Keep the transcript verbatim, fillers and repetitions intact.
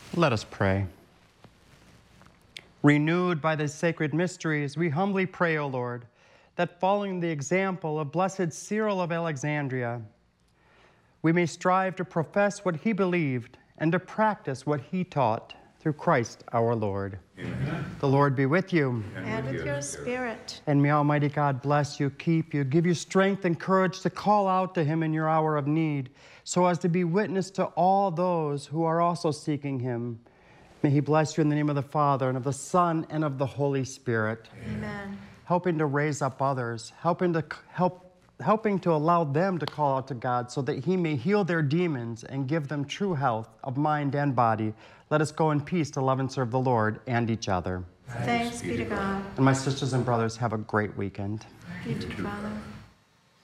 Let us pray. Renewed by the sacred mysteries, we humbly pray, O Lord, that following the example of Blessed Cyril of Alexandria, we may strive to profess what he believed and to practice what he taught through Christ our Lord. Amen. The Lord be with you. And, And with with your your spirit. spirit. And may Almighty God bless you, keep you, give you strength and courage to call out to him in your hour of need, so as to be witness to all those who are also seeking him. May he bless you in the name of the Father, and of the Son, and of the Holy Spirit. Amen. Helping to raise up others, helping to help, helping to allow them to call out to God so that he may heal their demons and give them true health of mind and body. Let us go in peace to love and serve the Lord and each other. Thanks be to God. And my sisters and brothers, have a great weekend. You too, Father.